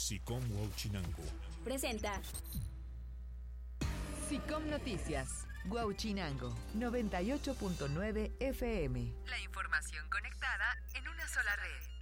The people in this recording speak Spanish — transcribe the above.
SICOM Huauchinango presenta SICOM Noticias, Huauchinango, 98.9 FM. La información conectada en una sola red.